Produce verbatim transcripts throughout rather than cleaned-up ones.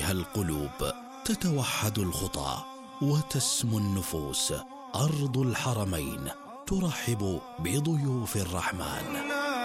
فيها القلوب، تتوحد الخطى وتسمو النفوس. أرض الحرمين ترحب بضيوف الرحمن.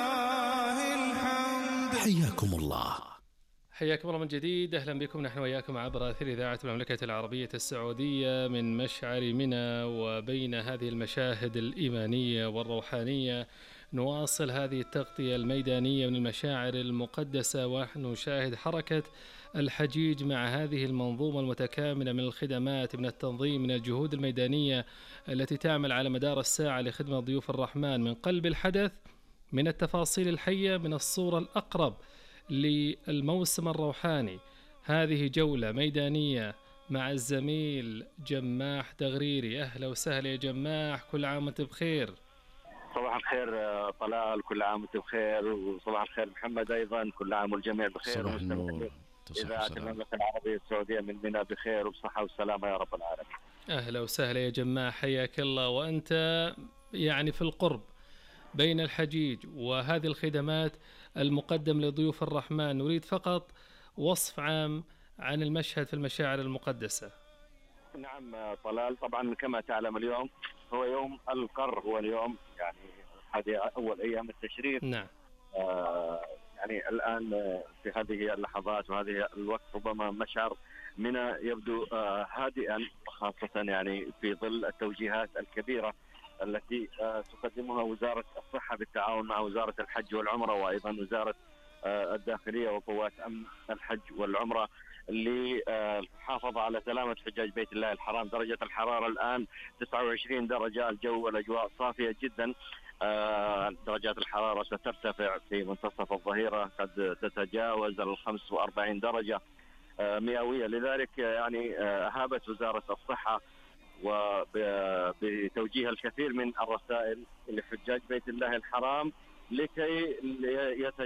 حياكم الله. حياكم الله من جديد، أهلا بكم. نحن وياكم عبر أثير إذاعة المملكة العربية السعودية من مشعر منى، وبين هذه المشاهد الإيمانية والروحانية نواصل هذه التغطية الميدانية من المشاعر المقدسة، ونحن نشاهد حركة الحجيج مع هذه المنظومة المتكاملة من الخدمات، من التنظيم، من الجهود الميدانية التي تعمل على مدار الساعة لخدمة ضيوف الرحمن، من قلب الحدث، من التفاصيل الحية، من الصورة الأقرب للموسم الروحاني. هذه جولة ميدانية مع الزميل جماح دغريري. أهلا وسهلا يا جماح، كل عام وانت بخير. صباح الخير طلال، كل عام وانت بخير، وصباح الخير محمد أيضا، كل عام والجميع بخير. صباح النور. إذاعة المملكة العربية السعودية من منى بخير وبصحة والسلامة يا رب العالمين. أهلا وسهلا يا جماح، حياك الله. وأنت يعني في القرب بين الحجيج وهذه الخدمات المقدم لضيوف الرحمن، نريد فقط وصف عام عن المشهد في المشاعر المقدسة. نعم طلال، طبعا كما تعلم اليوم هو يوم القر، هو اليوم يعني هذه أول أيام التشريف. نعم. آه يعني الآن في هذه اللحظات وهذه الوقت ربما مشعر منى يبدو آه هادئا، خاصة يعني في ظل التوجيهات الكبيرة التي تقدمها وزارة الصحة بالتعاون مع وزارة الحج والعمرة، وأيضا وزارة الداخلية وقوات أمن الحج والعمرة للمحافظة على سلامة حجاج بيت الله الحرام. درجة الحرارة الآن تسعة وعشرين درجة، الجو والأجواء صافية جدا. درجات الحرارة سترتفع في منتصف الظهيرة، قد تتجاوز ال خمسة وأربعين درجة مئوية. لذلك يعني أهابت وزارة الصحة وبتوجيه الكثير من الرسائل لحجاج بيت الله الحرام لكي